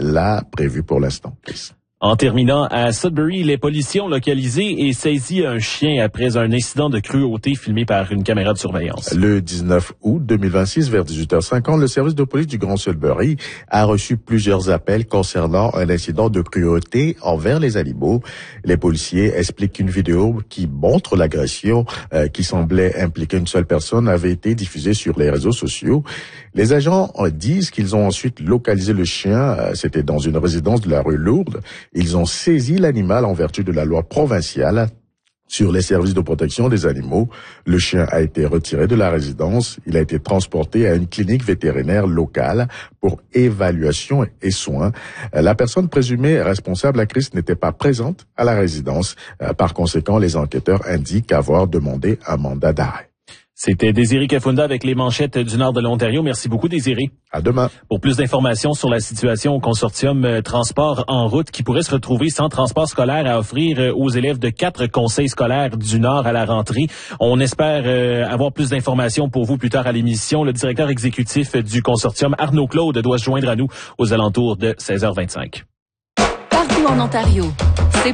là prévu pour l'instant. En terminant, à Sudbury, les policiers ont localisé et saisi un chien après un incident de cruauté filmé par une caméra de surveillance. Le 19 août 2026, vers 18h50, le service de police du Grand Sudbury a reçu plusieurs appels concernant un incident de cruauté envers les animaux. Les policiers expliquent qu'une vidéo qui montre l'agression qui semblait impliquer une seule personne avait été diffusée sur les réseaux sociaux. Les agents disent qu'ils ont ensuite localisé le chien. C'était dans une résidence de la rue Lourdes. Ils ont saisi l'animal en vertu de la loi provinciale sur les services de protection des animaux. Le chien a été retiré de la résidence. Il a été transporté à une clinique vétérinaire locale pour évaluation et soins. La personne présumée responsable, la Christ, n'était pas présente à la résidence. Par conséquent, les enquêteurs indiquent avoir demandé un mandat d'arrêt. C'était Désiré Kafunda avec les manchettes du nord de l'Ontario. Merci beaucoup, Désiré. À demain. Pour plus d'informations sur la situation au consortium Transport en route qui pourrait se retrouver sans transport scolaire à offrir aux élèves de 4 conseils scolaires du Nord à la rentrée, on espère avoir plus d'informations pour vous plus tard à l'émission. Le directeur exécutif du consortium, Arnaud Claude, doit se joindre à nous aux alentours de 16h25. Partout en Ontario.